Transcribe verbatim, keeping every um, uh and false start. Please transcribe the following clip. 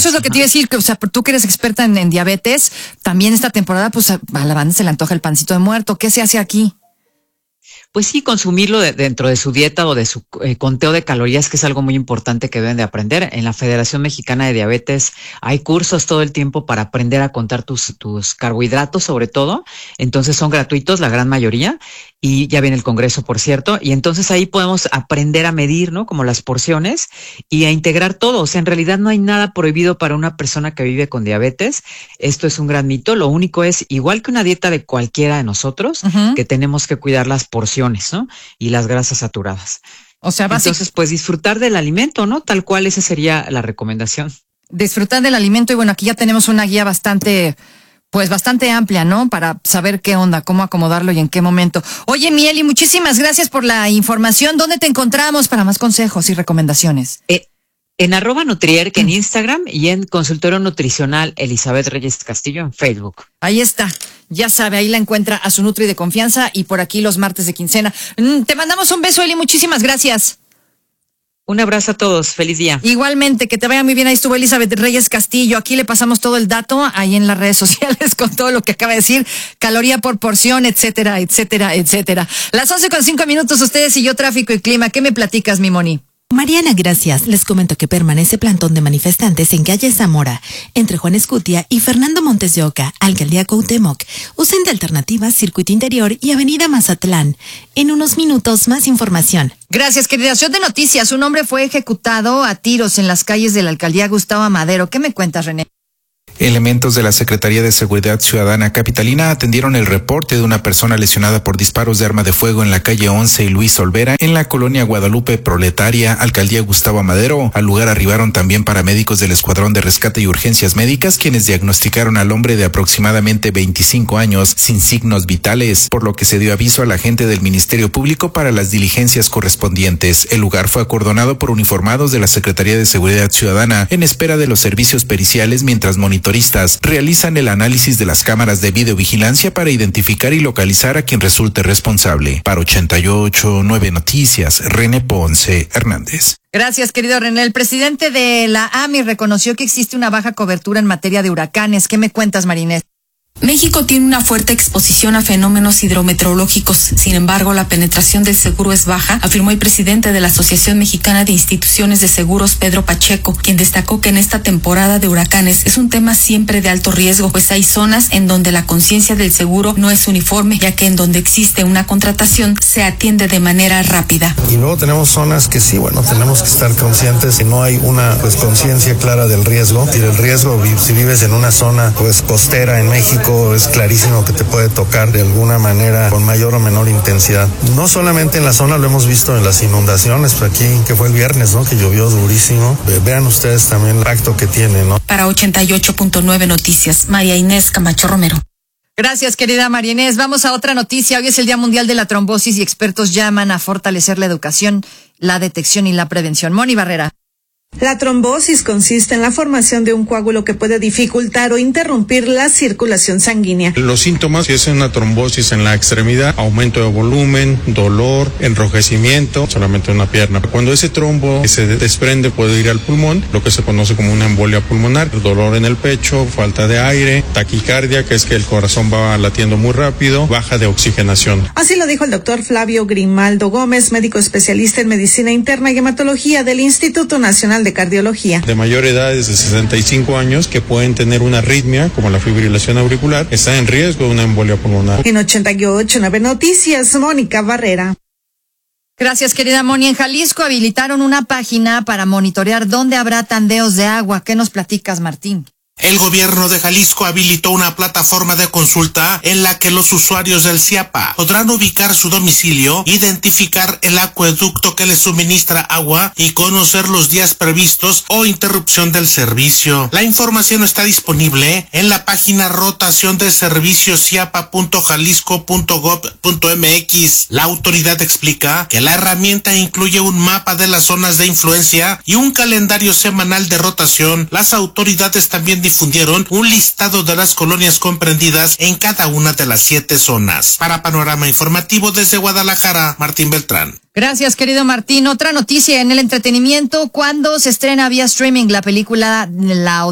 eso es lo que te iba a decir, que, o sea, tú que eres experta en, en diabetes, también esta temporada, pues a la banda se le antoja el pancito de muerto. ¿Qué se hace aquí? Pues sí, consumirlo de, dentro de su dieta o de su eh, conteo de calorías, que es algo muy importante que deben de aprender. En la Federación Mexicana de Diabetes hay cursos todo el tiempo para aprender a contar tus, tus carbohidratos, sobre todo. Entonces son gratuitos, la gran mayoría, y ya viene el Congreso, por cierto. Y entonces ahí podemos aprender a medir, ¿no? Como las porciones y a integrar todo. O sea, en realidad no hay nada prohibido para una persona que vive con diabetes. Esto es un gran mito. Lo único es, igual que una dieta de cualquiera de nosotros, uh-huh. que tenemos que cuidar las porciones, ¿no? Y las grasas saturadas. O sea, básic- entonces, pues disfrutar del alimento, ¿no? Tal cual, esa sería la recomendación. Disfrutar del alimento, y bueno, aquí ya tenemos una guía bastante, pues bastante amplia, ¿no? Para saber qué onda, cómo acomodarlo y en qué momento. Oye, Mieli, muchísimas gracias por la información. ¿Dónde te encontramos para más consejos y recomendaciones? Eh, en arroba Nutrier, que en Instagram, y en Consultorio Nutricional Elizabeth Reyes Castillo en Facebook. Ahí está. Ya sabe, ahí la encuentra a su Nutri de confianza, y por aquí los martes de quincena. Te mandamos un beso, Eli, muchísimas gracias. Un abrazo a todos, feliz día. Igualmente, que te vaya muy bien. Ahí estuvo Elizabeth Reyes Castillo. Aquí le pasamos todo el dato, ahí en las redes sociales, con todo lo que acaba de decir, caloría por porción, etcétera, etcétera, etcétera. Las once con cinco minutos, ustedes y yo, tráfico y clima. ¿Qué me platicas, mi Moni? Mariana, gracias. Les comento que permanece plantón de manifestantes en calle Zamora, entre Juan Escutia y Fernando Montes de Oca, Alcaldía Cuauhtémoc. Usen de alternativa Circuito Interior y Avenida Mazatlán. En unos minutos, más información. Gracias, querida. Ciudad de noticias. Un hombre fue ejecutado a tiros en las calles de la Alcaldía Gustavo Amadero. ¿Qué me cuentas, René? Elementos de la Secretaría de Seguridad Ciudadana capitalina atendieron el reporte de una persona lesionada por disparos de arma de fuego en la calle once y Luis Olvera, en la colonia Guadalupe Proletaria, Alcaldía Gustavo Amadero. Al lugar arribaron también paramédicos del Escuadrón de Rescate y Urgencias Médicas, quienes diagnosticaron al hombre de aproximadamente veinticinco años sin signos vitales, por lo que se dio aviso al agente del Ministerio Público para las diligencias correspondientes. El lugar fue acordonado por uniformados de la Secretaría de Seguridad Ciudadana en espera de los servicios periciales, mientras monitoreaban realizan el análisis de las cámaras de videovigilancia para identificar y localizar a quien resulte responsable. Para ochenta y ocho punto nueve Noticias, René Ponce Hernández. Gracias, querido René. El presidente de la A M I reconoció que existe una baja cobertura en materia de huracanes. ¿Qué me cuentas, Marinés? México tiene una fuerte exposición a fenómenos hidrometeorológicos. Sin embargo, la penetración del seguro es baja, afirmó el presidente de la Asociación Mexicana de Instituciones de Seguros, Pedro Pacheco, quien destacó que en esta temporada de huracanes es un tema siempre de alto riesgo, pues hay zonas en donde la conciencia del seguro no es uniforme, ya que en donde existe una contratación se atiende de manera rápida. Y luego tenemos zonas que sí, bueno, tenemos que estar conscientes que no hay una pues conciencia clara del riesgo. Y el riesgo, si vives en una zona pues costera en México, es clarísimo que te puede tocar de alguna manera con mayor o menor intensidad. No solamente en la zona, lo hemos visto en las inundaciones, aquí que fue el viernes, ¿no? Que llovió durísimo. Vean ustedes también el impacto que tiene, ¿no? Para ochenta y ocho punto nueve Noticias, María Inés Camacho Romero. Gracias, querida María Inés. Vamos a otra noticia. Hoy es el Día Mundial de la Trombosis y expertos llaman a fortalecer la educación, la detección y la prevención. Moni Barrera. La trombosis consiste en la formación de un coágulo que puede dificultar o interrumpir la circulación sanguínea. Los síntomas es una trombosis en la extremidad, aumento de volumen, dolor, enrojecimiento, solamente en una pierna. Cuando ese trombo se desprende puede ir al pulmón, lo que se conoce como una embolia pulmonar, dolor en el pecho, falta de aire, taquicardia, que es que el corazón va latiendo muy rápido, baja de oxigenación. Así lo dijo el doctor Flavio Grimaldo Gómez, médico especialista en medicina interna y hematología del Instituto Nacional de Cardiología. De mayor edad, desde sesenta y cinco años, que pueden tener una arritmia, como la fibrilación auricular, está en riesgo de una embolia pulmonar. En ochenta y ocho punto nueve Noticias, Mónica Barrera. Gracias, querida Moni. En Jalisco habilitaron una página para monitorear dónde habrá tandeos de agua. ¿Qué nos platicas, Martín? El gobierno de Jalisco habilitó una plataforma de consulta en la que los usuarios del CIAPA podrán ubicar su domicilio, identificar el acueducto que les suministra agua y conocer los días previstos o interrupción del servicio. La información está disponible en la página rotación de servicios ciapa punto jalisco punto gob punto mx. La autoridad explica que la herramienta incluye un mapa de las zonas de influencia y un calendario semanal de rotación. Las autoridades también difundieron un listado de las colonias comprendidas en cada una de las siete zonas. Para Panorama Informativo desde Guadalajara, Martín Beltrán. Gracias, querido Martín. Otra noticia en el entretenimiento: cuando se estrena vía streaming la película La